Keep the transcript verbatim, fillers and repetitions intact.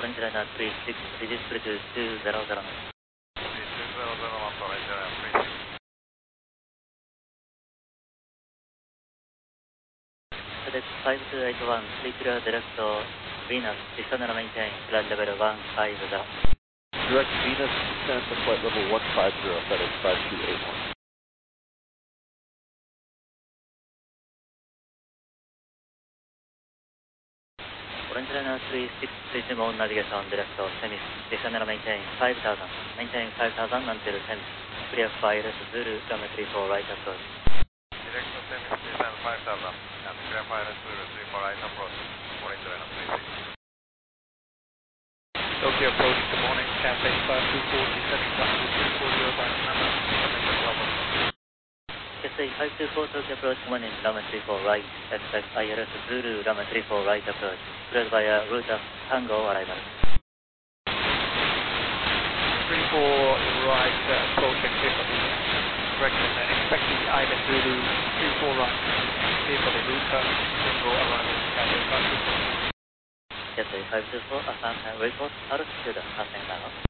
Orange Liner three six, register to two zero zero. three two zero zero one for Orange Liner three six. FedEx five two eight one, three clear direct to Venus, descend and maintain flight level one five zero. Direct Venus, descend to flight level one five zero, FedEx five two eight one. Orange Liner three six, resume on navigation direct to Semis, descend and maintain five thousand, maintain five thousand until Semis, clear file Zulu, runway three four right approach. Direct to Semis, descend five thousand, and clear file Zulu three four right approach, Orange Liner three six. Tokyo approach, good morning, Cathay five two four, descending down to three four zero by number, Cathay five two four, Tokyo approach, good morning, runway three four right, expect I L S Zulu, runway three four right approach, cleared via route of Tango arrival. three four right, uh, approaching clear for the correction, and expecting island Zulu, three four right, clear for the route of Tango arrival, Cathay five two four. Cathay five two four, affirm and report altitude, ascend now.